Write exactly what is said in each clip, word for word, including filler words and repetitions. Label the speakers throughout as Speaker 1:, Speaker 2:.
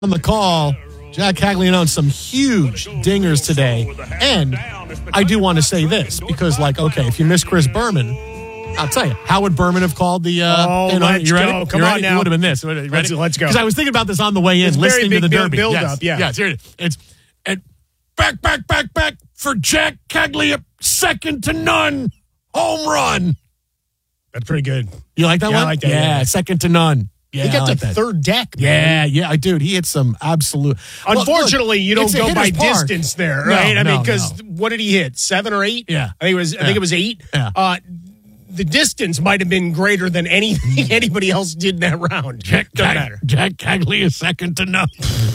Speaker 1: On the call, Jack Hagley announced some huge dingers today. And I do want to say this because, like, okay, if you miss Chris Berman, I'll tell you, how would Berman have called the... Uh,
Speaker 2: oh,
Speaker 1: you know,
Speaker 2: let's
Speaker 1: you ready?
Speaker 2: go. Come
Speaker 1: you
Speaker 2: on
Speaker 1: ready?
Speaker 2: now.
Speaker 1: It would have been this. Ready?
Speaker 2: Let's, let's go.
Speaker 1: Because I was thinking about this on the way in,
Speaker 2: it's
Speaker 1: listening
Speaker 2: very
Speaker 1: to the
Speaker 2: big
Speaker 1: Derby.
Speaker 2: build
Speaker 1: yes.
Speaker 2: up, yeah.
Speaker 1: Yes, here it is. It's, and back, back, back, back for Jack Hagley, second to none, home run.
Speaker 2: That's pretty good.
Speaker 1: You like that
Speaker 2: yeah,
Speaker 1: one?
Speaker 2: I like that.
Speaker 1: Yeah,
Speaker 2: yeah.
Speaker 1: second to none. Yeah,
Speaker 2: he got
Speaker 1: I like
Speaker 2: the
Speaker 1: that.
Speaker 2: third deck, man.
Speaker 1: Yeah, yeah, I dude, he hit some absolute.
Speaker 2: Unfortunately,
Speaker 1: look,
Speaker 2: you don't go by
Speaker 1: park.
Speaker 2: distance there,
Speaker 1: No,
Speaker 2: right? I
Speaker 1: no,
Speaker 2: mean, because
Speaker 1: no.
Speaker 2: what did he hit? Seven or eight?
Speaker 1: Yeah,
Speaker 2: I think it was. I
Speaker 1: yeah.
Speaker 2: think it was eight.
Speaker 1: Yeah.
Speaker 2: Uh, the distance might have been greater than anything anybody else did in that round.
Speaker 1: Jack,
Speaker 2: Doesn't
Speaker 1: Jack,
Speaker 2: matter.
Speaker 1: Jack Hagley is second to none.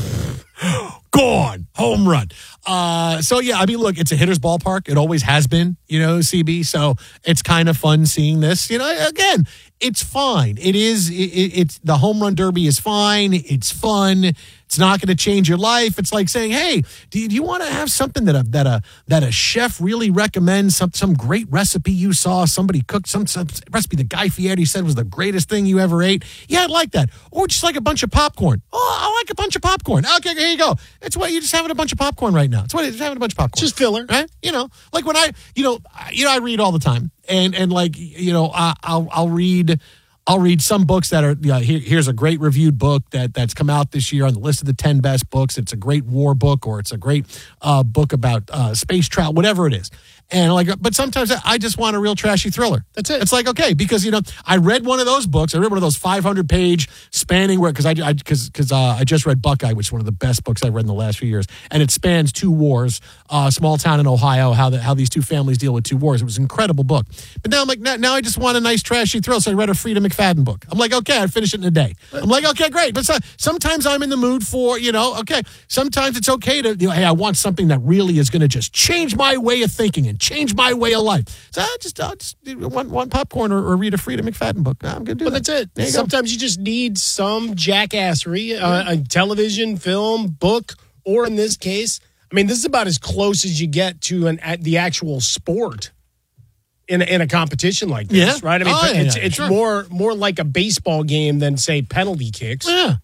Speaker 1: Gone. Home run. Uh, so, yeah, I mean, look, it's a hitter's ballpark. It always has been, you know, C B. So it's kind of fun seeing this. You know, again, it's fine. It is, it, it's the home run derby is fine. It's fun. It's not going to change your life. It's like saying, hey, do you, do you want to have something that a, that a, that a chef really recommends, some, some great recipe you saw, somebody cooked some, some recipe that Guy Fieri said was the greatest thing you ever ate? Yeah, I'd like that. Or just like a bunch of popcorn. Oh, I like a bunch of popcorn. Okay, here you go. It's what you're just having a bunch of popcorn right now. It's what it's having a bunch of popcorn.
Speaker 2: Just filler.
Speaker 1: Right? You know, like when I, you know, I- you know, I read all the time and, and like, you know, I, I'll, I'll read, I'll read some books that are, you know, here, here's a great reviewed book that that's come out this year on the list of the ten best books. It's a great war book or it's a great uh, book about uh, space travel, whatever it is. And like, but sometimes I just want a real trashy thriller.
Speaker 2: That's it.
Speaker 1: It's like, okay, because, you know, I read one of those books. I read one of those five hundred page spanning where, because I, I, cause, cause, uh, I just read Buckeye, which is one of the best books I've read in the last few years. And it spans two wars, uh, small town in Ohio, how the, how these two families deal with two wars. It was an incredible book. But now I'm like, now, now I just want a nice trashy thrill. So I read a Frida McFadden book. I'm like, okay, I finish it in a day. I'm like, okay, great. But so, sometimes I'm in the mood for, you know, okay, sometimes it's okay to, you know, hey, I want something that really is going to just change my way of thinking and change my way of life. So I just, I'll just want, want popcorn or, or read a Frida McFadden book. I'm going to do
Speaker 2: But
Speaker 1: that.
Speaker 2: that's it.
Speaker 1: You
Speaker 2: Sometimes you just need some jackassery, uh, a television, film, book, or in this case, I mean, this is about as close as you get to an at the actual sport in a, in a competition like this,
Speaker 1: Yeah.
Speaker 2: right? I mean,
Speaker 1: Oh, yeah,
Speaker 2: it's
Speaker 1: yeah,
Speaker 2: it's
Speaker 1: sure.
Speaker 2: more more like a baseball game than say penalty kicks.
Speaker 1: Yeah.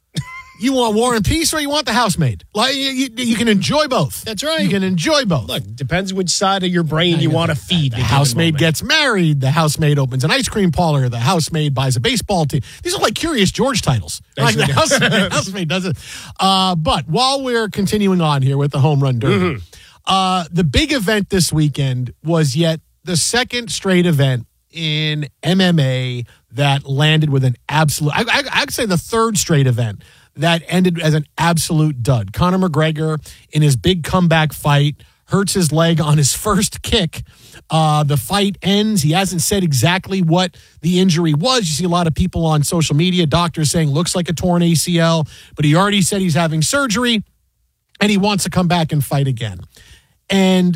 Speaker 1: You want War and Peace or you want the housemaid? Like you, you, you can enjoy both.
Speaker 2: That's right.
Speaker 1: You can enjoy both.
Speaker 2: Look, depends which side of your brain you want to feed.
Speaker 1: The
Speaker 2: at a given
Speaker 1: housemaid
Speaker 2: moment.
Speaker 1: gets married. The housemaid opens an ice cream parlor. The housemaid buys a baseball team. These are like Curious George titles. Like the housemaid, housemaid does it. Uh, but while we're continuing on here with the home run derby,
Speaker 2: Mm-hmm.
Speaker 1: uh, the big event this weekend was yet the second straight event in M M A that landed with an absolute, I, I, I'd say the third straight event that ended as an absolute dud. Conor McGregor, in his big comeback fight, hurts his leg on his first kick. Uh, the fight ends. He hasn't said exactly what the injury was. You see a lot of people on social media, doctors saying looks like a torn A C L, but he already said he's having surgery and he wants to come back and fight again. And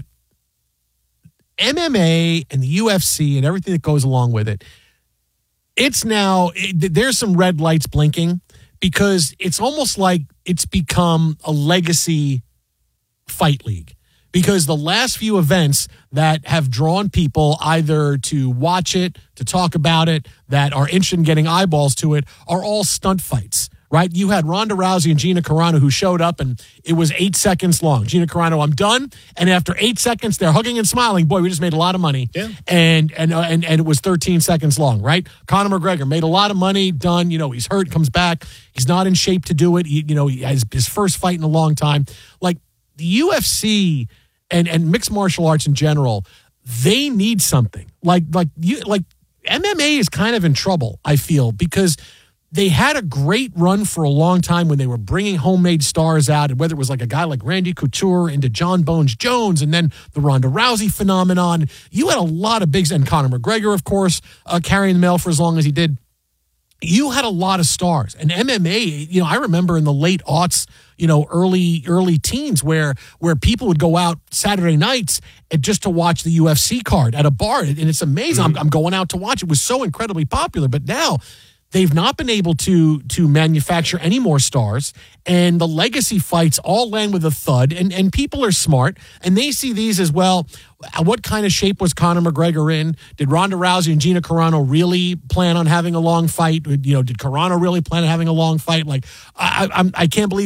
Speaker 1: M M A and the U F C and everything that goes along with it, it's now, it, there's some red lights blinking because it's almost like it's become a legacy fight league. Because the last few events that have drawn people either to watch it, to talk about it, that are interested in getting eyeballs to it, are all stunt fights. Right? You had Ronda Rousey and Gina Carano who showed up and it was eight seconds long. Gina Carano, I'm done. And after eight seconds, they're hugging and smiling. Boy, we just made a lot of money.
Speaker 2: Yeah.
Speaker 1: And and uh, and and it was thirteen seconds long, right? Conor McGregor made a lot of money, done. You know, he's hurt, comes back. He's not in shape to do it. He, you know, he has his first fight in a long time. Like the U F C and, and mixed martial arts in general, they need something. Like like you like M M A is kind of in trouble, I feel, because they had a great run for a long time when they were bringing homemade stars out, and whether it was like a guy like Randy Couture into John Bones Jones and then the Ronda Rousey phenomenon. You had a lot of bigs, and Conor McGregor, of course, uh, carrying the mail for as long as he did. You had a lot of stars. And M M A, you know, I remember in the late aughts, you know, early early teens where where people would go out Saturday nights and just to watch the U F C card at a bar. And it's amazing. Mm-hmm. I'm, I'm going out to watch. It was so incredibly popular. But now they've not been able to to manufacture any more stars, and the legacy fights all land with a thud, and, and people are smart, and they see these as, well, what kind of shape was Conor McGregor in? Did Ronda Rousey and Gina Carano really plan on having a long fight? You know, did Carano really plan on having a long fight? Like, I, I, I can't believe